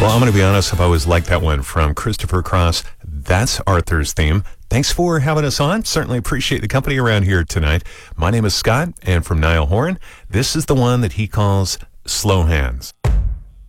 Well, I'm going to be honest, I've always liked that one from Christopher Cross. That's Arthur's theme. Thanks for having us on. Certainly appreciate the company around here tonight. My name is Scott, and from Niall Horan, this is the one that he calls Slow Hands.